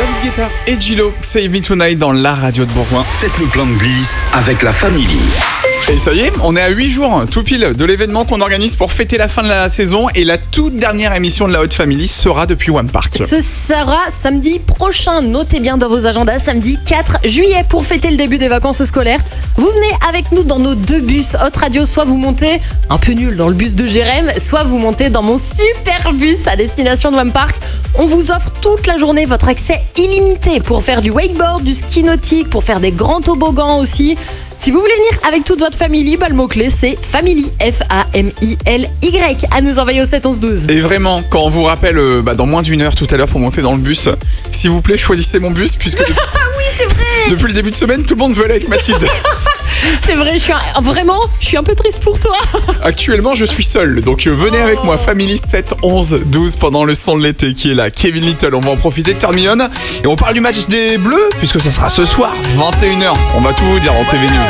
David Guetta et Gillo, Save Me Tonight dans la radio de Bourgoin. Faites le plein de glisse avec la famille. Et ça y est, on est à 8 jours, tout pile, de l'événement qu'on organise pour fêter la fin de la saison. Et la toute dernière émission de la Haute Family sera depuis One Park. Ce sera samedi prochain. Notez bien dans vos agendas, samedi 4 juillet pour fêter le début des vacances scolaires. Vous venez avec nous dans nos 2 bus Hot Radio. Soit vous montez un peu nul dans le bus de Jérém, soit vous montez dans mon super bus à destination de One Park. On vous offre toute la journée votre accès illimité pour faire du wakeboard, du ski nautique, pour faire des grands toboggans aussi. Si vous voulez venir avec toute votre famille, le mot-clé c'est Family, Family, à nous envoyer au 7 11 12. Et vraiment, quand on vous rappelle dans moins d'une heure tout à l'heure pour monter dans le bus, s'il vous plaît, choisissez mon bus, puisque Oui, c'est vrai. depuis le début de semaine, tout le monde veut aller avec Mathilde. C'est vrai, je suis un peu triste pour toi. Actuellement, je suis seul, donc venez avec moi, Family 7 11 12 pendant le son de l'été qui est là. Kevin Little, on va en profiter de Turn Me On. Et on parle du match des Bleus, puisque ça sera ce soir, 21h. On va tout vous dire en TV News.